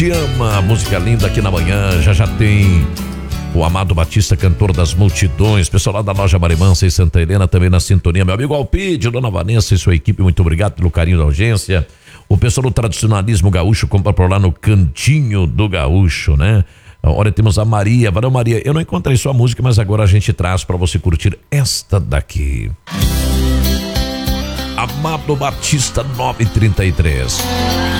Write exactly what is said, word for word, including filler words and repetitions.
Te ama, música linda aqui na manhã. Já já tem o Amado Batista, cantor das multidões. Pessoal lá da loja Marimansa e Santa Helena também na sintonia. Meu amigo Alpide, dona Vanessa e sua equipe, muito obrigado pelo carinho da audiência. O pessoal do tradicionalismo gaúcho compra por lá no Cantinho do Gaúcho, né? Olha, temos a Maria. Valeu, Maria. Eu não encontrei sua música, mas agora a gente traz para você curtir esta daqui. Amado Batista nove trinta e três.